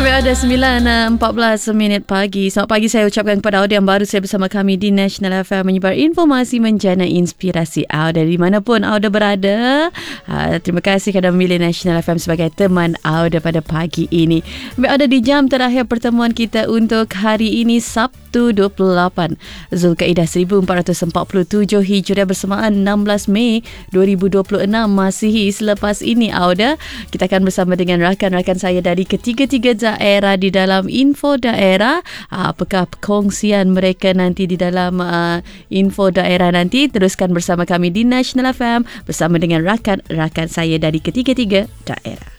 Ada 9.14 minit pagi. Selamat pagi saya ucapkan kepada audio yang baru saya bersama kami di National FM menyebar informasi menjana inspirasi audio di manapun audio berada. Terima kasih kerana memilih National FM sebagai teman audio pada pagi ini. Ada di jam terakhir pertemuan kita untuk hari ini Sabtu 28 Zulkaidah 1447 Hijriah bersamaan 16 Mei 2026 Masihi. Selepas ini audio kita akan bersama dengan rakan-rakan saya dari ketiga-tiga daerah di dalam info daerah. Apakah perkongsian mereka nanti di dalam info daerah nanti? Teruskan bersama kami di National FM bersama dengan rakan-rakan saya dari ketiga-tiga daerah.